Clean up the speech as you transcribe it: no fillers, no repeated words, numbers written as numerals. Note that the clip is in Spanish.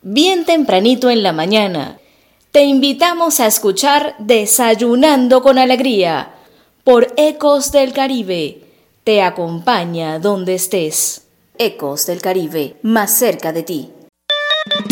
bien tempranito en la mañana. Te invitamos a escuchar Desayunando con Alegría por Ecos del Caribe. Te acompaña donde estés. Ecos del Caribe, más cerca de ti.